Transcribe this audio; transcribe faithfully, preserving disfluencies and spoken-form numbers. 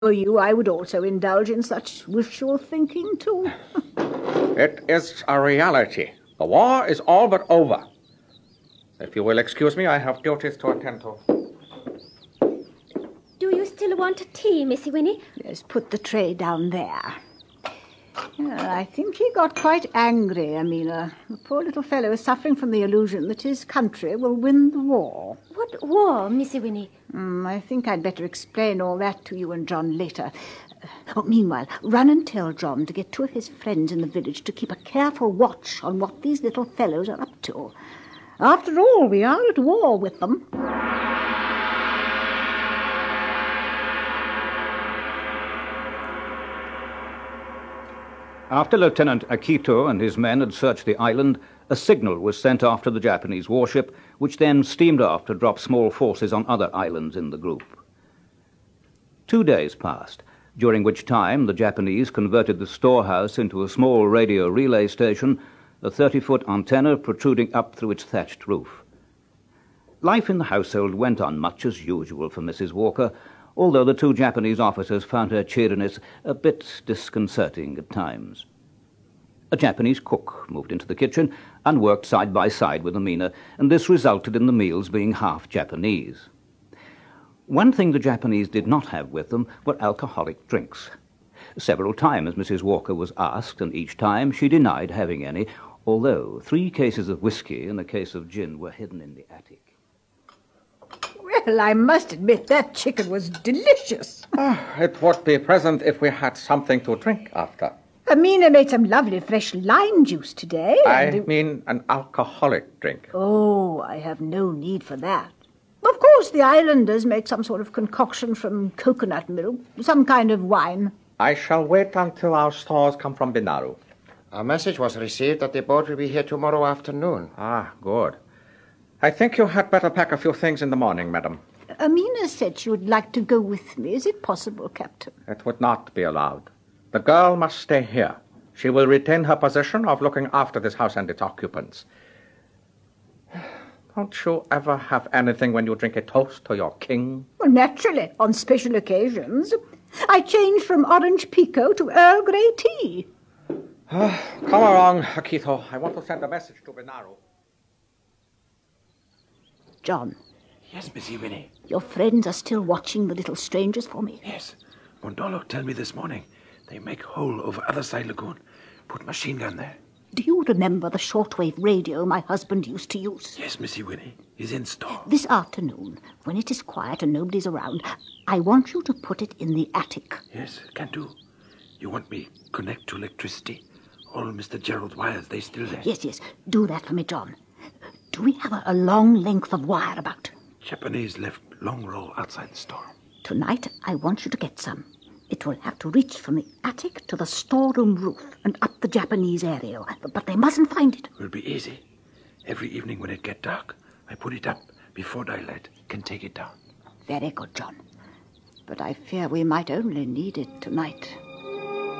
were you, I would also indulge in such wishful thinking, too. It is a reality. The war is all but over. If you will excuse me, I have duties to attend to. Do you still want tea, Missy Winnie? Yes, put the tray down there. Yeah, I think he got quite angry, Amina. The poor little fellow is suffering from the illusion that his country will win the war. What war, Missy Winnie? Mm, I think I'd better explain all that to you and John later. Oh, meanwhile, run and tell John to get two of his friends in the village to keep a careful watch on what these little fellows are up to. After all, we are at war with them. After Lieutenant Akito and his men had searched the island, a signal was sent off to the Japanese warship, which then steamed off to drop small forces on other islands in the group. Two days passed, during which time the Japanese converted the storehouse into a small radio relay station, a thirty-foot antenna protruding up through its thatched roof. Life in the household went on much as usual for Missus Walker, although the two Japanese officers found her cheeriness a bit disconcerting at times. A Japanese cook moved into the kitchen and worked side by side with Amina, and this resulted in the meals being half Japanese. One thing the Japanese did not have with them were alcoholic drinks. Several times Missus Walker was asked, and each time she denied having any, although three cases of whiskey and a case of gin were hidden in the attic. Well, I must admit that chicken was delicious. Oh, it would be pleasant if we had something to drink after. Amina made some lovely fresh lime juice today. I and... mean an alcoholic drink. Oh, I have no need for that. Of course, the islanders make some sort of concoction from coconut milk, some kind of wine. I shall wait until our stores come from Benaru. A message was received that the boat will be here tomorrow afternoon. Ah, good. I think you had better pack a few things in the morning, madam. Amina said she would like to go with me. Is it possible, Captain? It would not be allowed. The girl must stay here. She will retain her position of looking after this house and its occupants. Don't you ever have anything when you drink a toast to your king? Well, naturally, on special occasions. I changed from orange pico to Earl Grey tea. Come along, Akito. I want to send a message to Benaru. John. Yes, Missy Winnie. Your friends are still watching the little strangers for me? Yes. Mondolo tell me this morning. They make hole over other side lagoon. Put machine gun there. Do you remember the shortwave radio my husband used to use? Yes, Missy Winnie. He's in store. This afternoon, when it is quiet and nobody's around, I want you to put it in the attic. Yes, can do. You want me connect to electricity? All Mister Gerald wires, they still there? Yes, yes. Do that for me, John. Do we have a, a long length of wire about? Japanese left long roll outside the store. Tonight, I want you to get some. It will have to reach from the attic to the storeroom roof and up the Japanese area, but they mustn't find it. Will be easy. Every evening when it get dark, I put it up before daylight. Can take it down. Very good, John. But I fear we might only need it tonight.